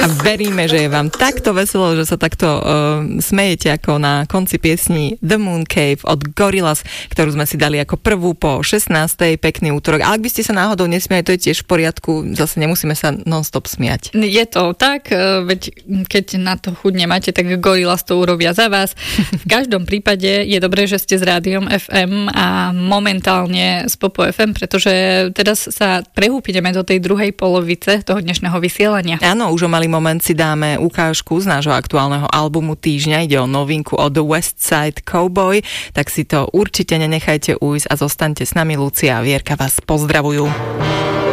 A veríme, že je vám takto veselo, že sa takto smejete ako na konci piesni The Moon Cave od Gorillaz, ktorú sme si dali ako prvú po 16. Pekný útorok. A ak by ste sa náhodou nesmiali, to je tiež v poriadku, zase nemusíme sa non-stop smiať. Je to tak, veď keď na to chuť nemáte, tak Gorillaz to urobia za vás. V každom prípade je dobré, že ste s Rádiom FM a momentálne s Popo FM, pretože teraz sa prehúpneme do tej druhej polovice toho dnešného vysielania. Áno, už o malý moment si dáme ukážku z nášho aktuálneho albumu týždňa. Ide o novinku od The West Side Cowboy, tak si to určite nenechajte ujsť a zostaňte s nami. Lucia a Vierka vás pozdravujú.